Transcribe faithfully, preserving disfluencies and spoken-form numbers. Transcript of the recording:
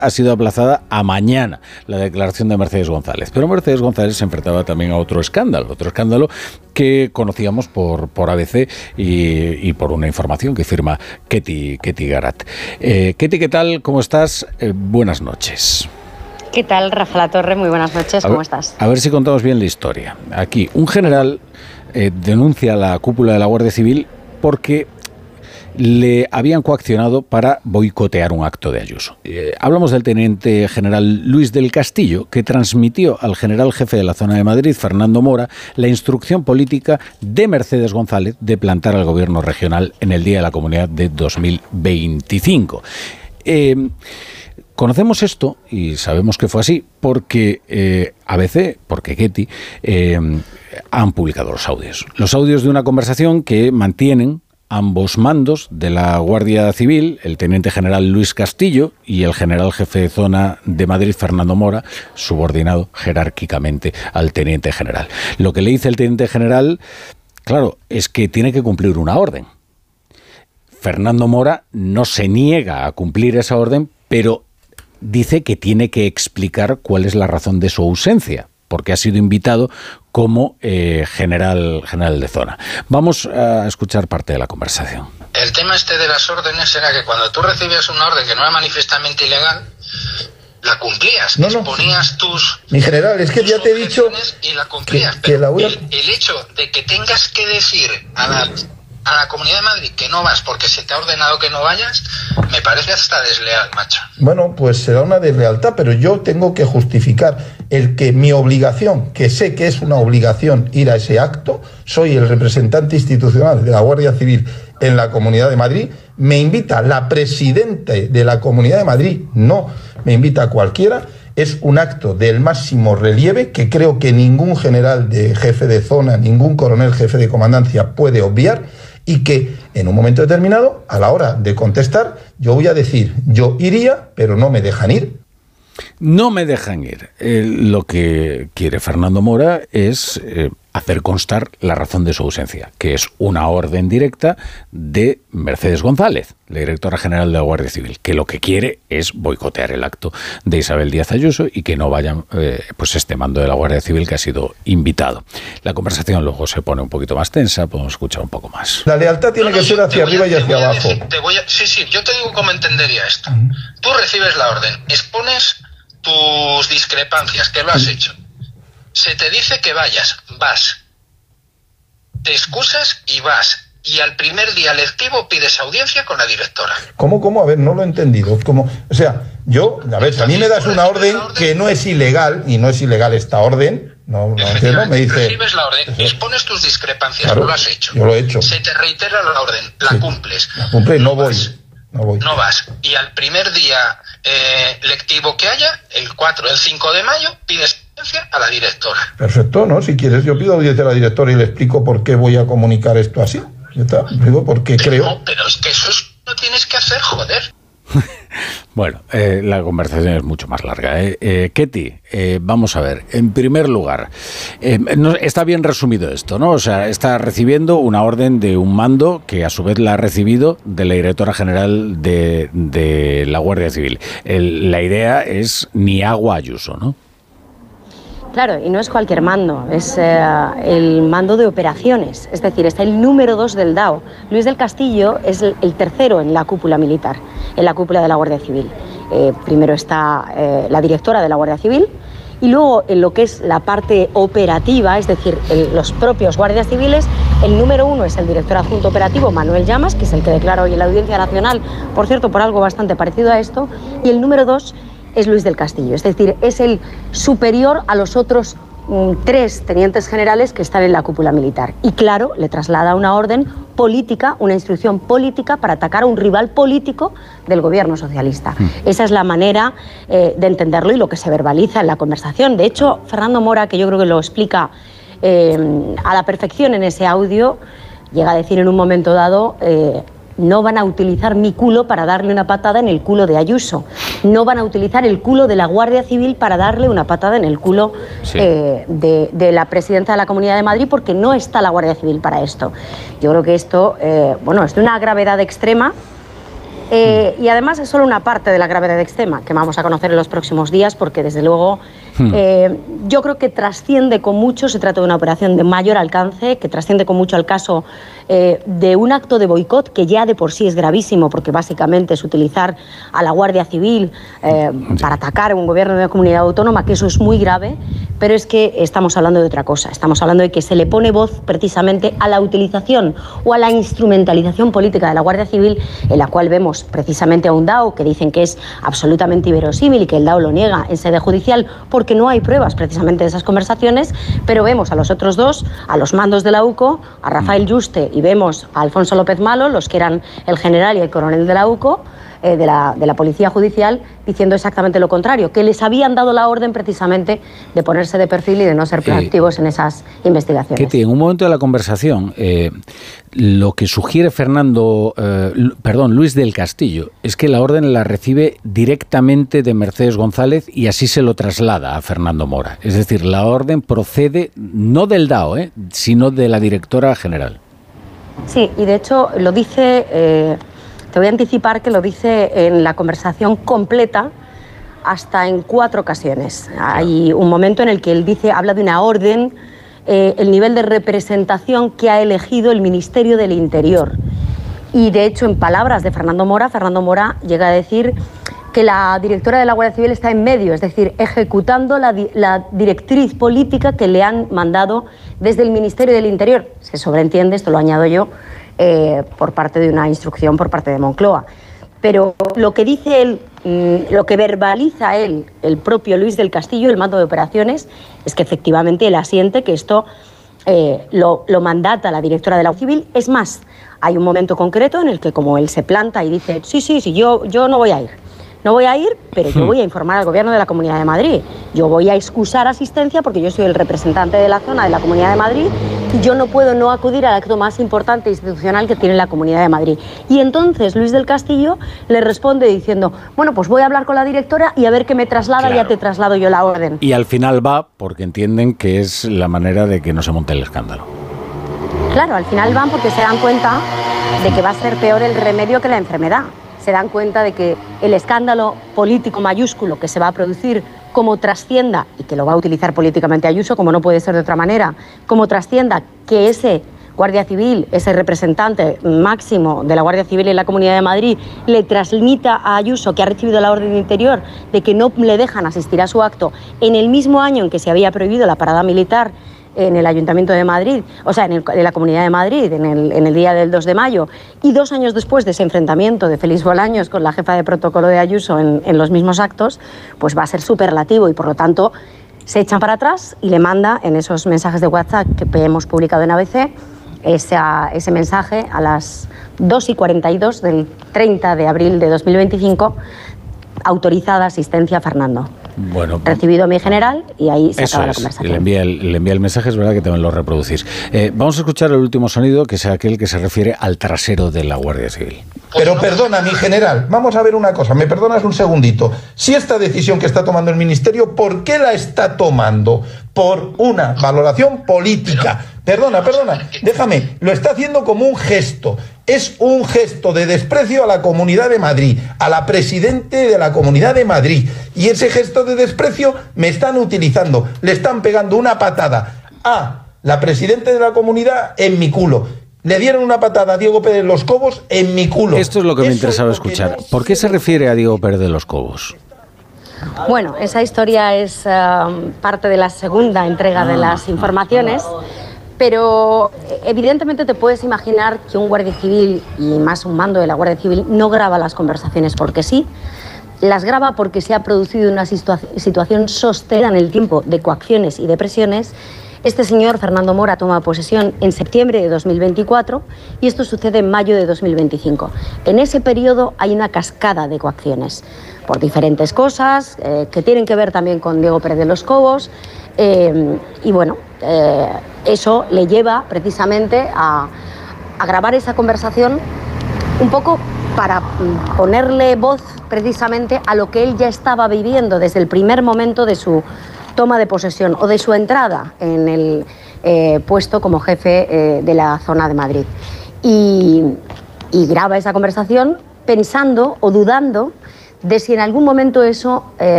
ha sido aplazada a mañana, la declaración de Mercedes González. Pero Mercedes González se enfrentaba también a otro escándalo, otro escándalo que conocíamos por, por A B C y, y por una información que firma Ketty, Ketty Garat. Eh, Ketty, ¿qué tal? ¿Cómo estás? Eh, buenas noches. ¿Qué tal, Rafa Latorre? Muy buenas noches, ¿cómo ver, estás? A ver si contamos bien la historia. Aquí, un general eh, denuncia a la cúpula de la Guardia Civil porque le habían coaccionado para boicotear un acto de Ayuso. Eh, hablamos del teniente general Luis del Castillo, que transmitió al general jefe de la zona de Madrid, Fernando Mora, la instrucción política de Mercedes González de plantar al gobierno regional en el Día de la Comunidad de dos mil veinticinco. Eh, Conocemos esto y sabemos que fue así porque eh, A B C, porque Ketty, eh, han publicado los audios. Los audios de una conversación que mantienen ambos mandos de la Guardia Civil, el teniente general Luis Castillo y el general jefe de zona de Madrid, Fernando Mora, subordinado jerárquicamente al teniente general. Lo que le dice el teniente general, claro, es que tiene que cumplir una orden. Fernando Mora no se niega a cumplir esa orden, pero dice que tiene que explicar cuál es la razón de su ausencia, porque ha sido invitado como eh, general, general de zona. Vamos a escuchar parte de la conversación. El tema este de las órdenes era que cuando tú recibías una orden que no era manifiestamente ilegal, la cumplías, no, no. exponías tus... Mi general, es que ya te he dicho... Y la cumplías, que, que la voy a... el, el hecho de que tengas que decir a la, a la Comunidad de Madrid que no vas porque se te ha ordenado que no vayas, me parece hasta desleal, macho. Bueno, pues será una deslealtad, pero yo tengo que justificar el que mi obligación, que sé que es una obligación ir a ese acto, soy el representante institucional de la Guardia Civil en la Comunidad de Madrid, me invita la presidenta de la Comunidad de Madrid, no me invita a cualquiera, es un acto del máximo relieve que creo que ningún general de jefe de zona, ningún coronel jefe de comandancia puede obviar, y que en un momento determinado, a la hora de contestar, yo voy a decir, yo iría, pero no me dejan ir. No me dejan ir. Eh, lo que quiere Fernando Mora es eh, hacer constar la razón de su ausencia, que es una orden directa de Mercedes González, la directora general de la Guardia Civil, que lo que quiere es boicotear el acto de Isabel Díaz Ayuso y que no vayan eh, pues este mando de la Guardia Civil que ha sido invitado. La conversación luego se pone un poquito más tensa, podemos escuchar un poco más. La lealtad tiene no, no, que ser hacia arriba a, y hacia abajo. Decir, te voy a, sí, sí, yo te digo cómo entendería esto. Uh-huh. Tú recibes la orden, expones tus discrepancias, que lo has uh-huh. hecho. Se te dice que vayas, vas. Te excusas y vas. Y al primer día lectivo pides audiencia con la directora. ¿Cómo, cómo? A ver, no lo he entendido. ¿Cómo? O sea, yo, a ver, si a mí me das una orden que no es ilegal, y no es ilegal esta orden, no, no entiendo, me dice... Recibes la orden, expones tus discrepancias, claro, tú lo has hecho. Yo lo he hecho. Se te reitera la orden, la sí, cumples. La cumple y no, no voy. Vas. No voy. No vas. Y al primer día eh, lectivo que haya, el cuatro, el cinco de mayo, pides audiencia a la directora. Perfecto, ¿no? Si quieres, yo pido audiencia a la directora y le explico por qué voy a comunicar esto así. Ya está. Digo, porque pero creo... No, pero es que eso es, no tienes que hacer, joder. Bueno, eh, la conversación es mucho más larga. ¿eh? Eh, Ketty, eh, vamos a ver. En primer lugar, eh, no, está bien resumido esto, ¿no? O sea, está recibiendo una orden de un mando que a su vez la ha recibido de la directora general de, de la Guardia Civil. El, la idea es ni agua Ayuso, ¿no? Claro, y no es cualquier mando, es eh, el mando de operaciones, es decir, está el número dos del D A O. Luis del Castillo es el, el tercero en la cúpula militar, en la cúpula de la Guardia Civil. Eh, primero está eh, la directora de la Guardia Civil y luego en lo que es la parte operativa, es decir, el, los propios guardias civiles, el número uno es el director adjunto operativo, Manuel Llamas, que es el que declara hoy en la Audiencia Nacional, por cierto, por algo bastante parecido a esto, y el número dos es Luis del Castillo, es decir, es el superior a los otros mm, tres tenientes generales que están en la cúpula militar. Y claro, le traslada una orden política, una instrucción política para atacar a un rival político del gobierno socialista. Mm. Esa es la manera eh, de entenderlo y lo que se verbaliza en la conversación. De hecho, Fernando Mora, que yo creo que lo explica eh, a la perfección en ese audio, llega a decir en un momento dado... Eh, no van a utilizar mi culo para darle una patada en el culo de Ayuso. No van a utilizar el culo de la Guardia Civil para darle una patada en el culo sí. eh, de, de la presidenta de la Comunidad de Madrid, porque no está la Guardia Civil para esto. Yo creo que esto, eh, bueno, es de una gravedad extrema Eh, y además es solo una parte de la gravedad extrema que vamos a conocer en los próximos días, porque desde luego eh, yo creo que trasciende con mucho, se trata de una operación de mayor alcance, que trasciende con mucho al caso eh, de un acto de boicot que ya de por sí es gravísimo, porque básicamente es utilizar a la Guardia Civil eh, para atacar a un gobierno de una comunidad autónoma, que eso es muy grave, pero es que estamos hablando de otra cosa, estamos hablando de que se le pone voz precisamente a la utilización o a la instrumentalización política de la Guardia Civil, en la cual vemos precisamente a un D A O que dicen que es absolutamente inverosímil y que el D A O lo niega en sede judicial porque no hay pruebas precisamente de esas conversaciones, pero vemos a los otros dos, a los mandos de la U C O, a Rafael Yuste, y vemos a Alfonso López Malo, los que eran el general y el coronel de la U C O, eh, de, la, de la Policía Judicial, diciendo exactamente lo contrario, que les habían dado la orden precisamente de ponerse de perfil y de no ser proactivos en esas investigaciones. Ketty, en un momento de la conversación, eh, lo que sugiere Fernando, eh, perdón, Luis del Castillo, es que la orden la recibe directamente de Mercedes González y así se lo traslada a Fernando Mora. Es decir, la orden procede no del D A O, eh, sino de la directora general. Sí, y de hecho lo dice, eh, te voy a anticipar que lo dice en la conversación completa hasta en cuatro ocasiones. Hay un momento en el que él dice, habla de una orden, eh, el nivel de representación que ha elegido el Ministerio del Interior. Y de hecho, en palabras de Fernando Mora, Fernando Mora llega a decir que la directora de la Guardia Civil está en medio, es decir, ejecutando la, di la directriz política que le han mandado desde el Ministerio del Interior. Se sobreentiende, esto lo añado yo, eh, por parte de una instrucción por parte de Moncloa. Pero lo que dice él, mmm, lo que verbaliza él, el propio Luis del Castillo, el mando de operaciones, es que efectivamente él asiente que esto eh, lo, lo mandata la directora de la Guardia Civil. Es más, hay un momento concreto en el que como él se planta y dice, sí, sí, sí, yo, yo no voy a ir. No voy a ir, pero yo voy a informar al Gobierno de la Comunidad de Madrid. Yo voy a excusar asistencia porque yo soy el representante de la zona de la Comunidad de Madrid y yo no puedo no acudir al acto más importante institucional que tiene la Comunidad de Madrid. Y entonces Luis del Castillo le responde diciendo, bueno, pues voy a hablar con la directora y a ver qué me traslada, claro. Ya te traslado yo la orden. Y al final va porque entienden que es la manera de que no se monte el escándalo. Claro, al final van porque se dan cuenta de que va a ser peor el remedio que la enfermedad. Se dan cuenta de que el escándalo político mayúsculo que se va a producir, como trascienda, y que lo va a utilizar políticamente Ayuso, como no puede ser de otra manera, como trascienda que ese Guardia Civil, ese representante máximo de la Guardia Civil en la Comunidad de Madrid, le transmita a Ayuso, que ha recibido la orden de Interior, de que no le dejan asistir a su acto, en el mismo año en que se había prohibido la parada militar en el Ayuntamiento de Madrid, o sea, en, el, en la Comunidad de Madrid, en el, en el día del dos de mayo, y dos años después de ese enfrentamiento de Félix Bolaños con la jefa de protocolo de Ayuso en, en los mismos actos, pues va a ser superlativo y por lo tanto se echan para atrás y le manda en esos mensajes de WhatsApp que hemos publicado en A B C esa, ese mensaje a las dos y cuarenta y dos del treinta de abril de dos mil veinticinco, autorizada asistencia a Fernando. Bueno, recibido mi general y ahí se eso acaba la es, conversación. Le envía, el, le envía el mensaje, es verdad que también lo reproducís. Eh, vamos a escuchar el último sonido, que es aquel que se refiere al trasero de la Guardia Civil. Pero perdona, mi general, vamos a ver una cosa, me perdonas un segundito. Si esta decisión que está tomando el Ministerio, ¿por qué la está tomando? Por una valoración política. Perdona, perdona, déjame, lo está haciendo como un gesto. Es un gesto de desprecio a la Comunidad de Madrid, a la presidente de la Comunidad de Madrid. Y ese gesto de desprecio me están utilizando, le están pegando una patada a la presidenta de la comunidad en mi culo. Le dieron una patada a Diego Pérez de los Cobos en mi culo. Esto es lo que me Eso interesaba es lo que escuchar. no ¿Por qué se refiere a Diego Pérez de los Cobos? Bueno, esa historia es uh, parte de la segunda entrega de las informaciones, pero evidentemente te puedes imaginar que un guardia civil, y más un mando de la Guardia Civil, no graba las conversaciones porque sí, las graba porque se ha producido una situa situación sostenida en el tiempo de coacciones y de presiones. Este señor, Fernando Mora, toma posesión en septiembre de dos mil veinticuatro y esto sucede en mayo de dos mil veinticinco. En ese periodo hay una cascada de coacciones por diferentes cosas eh, que tienen que ver también con Diego Pérez de los Cobos eh, y bueno, eh, eso le lleva precisamente a, a grabar esa conversación un poco para ponerle voz precisamente a lo que él ya estaba viviendo desde el primer momento de su toma de posesión o de su entrada en el eh, puesto como jefe eh, de la zona de Madrid. Y, y graba esa conversación, pensando o dudando de si en algún momento eso... Eh,